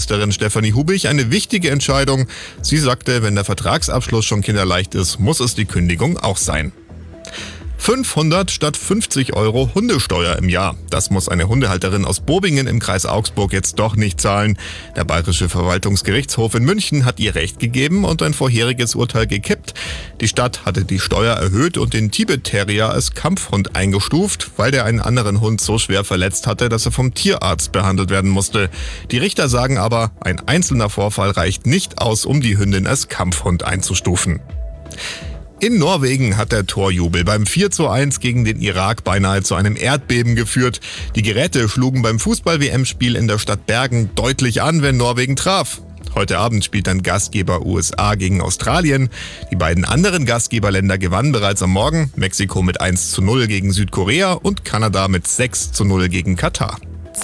Bürgermeisterin Stefanie Hubich eine wichtige Entscheidung. Sie sagte, wenn der Vertragsabschluss schon kinderleicht ist, muss es die Kündigung auch sein. 500 statt 50 Euro Hundesteuer im Jahr. Das muss eine Hundehalterin aus Bobingen im Kreis Augsburg jetzt doch nicht zahlen. Der Bayerische Verwaltungsgerichtshof in München hat ihr Recht gegeben und ein vorheriges Urteil gekippt. Die Stadt hatte die Steuer erhöht und den Tibet Terrier als Kampfhund eingestuft, weil der einen anderen Hund so schwer verletzt hatte, dass er vom Tierarzt behandelt werden musste. Die Richter sagen aber, ein einzelner Vorfall reicht nicht aus, um die Hündin als Kampfhund einzustufen. In Norwegen hat der Torjubel beim 4:1 gegen den Irak beinahe zu einem Erdbeben geführt. Die Geräte schlugen beim Fußball-WM-Spiel in der Stadt Bergen deutlich an, wenn Norwegen traf. Heute Abend spielt dann Gastgeber USA gegen Australien. Die beiden anderen Gastgeberländer gewannen bereits am Morgen. Mexiko mit 1:0 gegen Südkorea und Kanada mit 6:0 gegen Katar.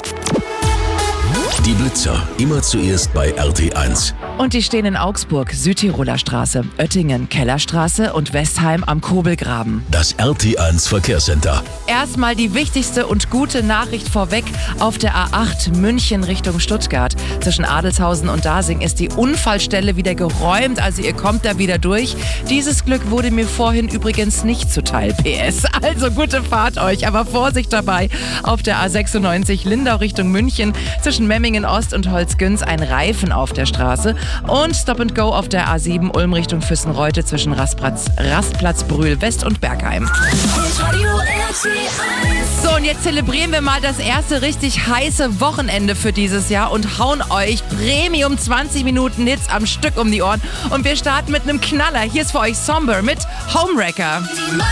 Die Blitzer, immer zuerst bei RT1. Und die stehen in Augsburg, Südtiroler Straße, Oettingen, Kellerstraße und Westheim am Kobelgraben. Das RT1 Verkehrscenter. Erstmal die wichtigste und gute Nachricht vorweg. Auf der A8 München Richtung Stuttgart. Zwischen Adelshausen und Dasing ist die Unfallstelle wieder geräumt, also ihr kommt da wieder durch. Dieses Glück wurde mir vorhin übrigens nicht zuteil, PS. Also gute Fahrt euch, aber Vorsicht dabei. Auf der A96 Lindau Richtung München zwischen Memmingen Ost und Holzgünz ein Reifen auf der Straße. Und Stop and Go auf der A7 Ulm Richtung Füssenreute zwischen Rastplatz Brühl West und Bergheim. So, und jetzt zelebrieren wir mal das erste richtig heiße Wochenende für dieses Jahr und hauen euch Premium 20 Minuten Hits am Stück um die Ohren. Und wir starten mit einem Knaller. Hier ist für euch Somber mit Homewrecker.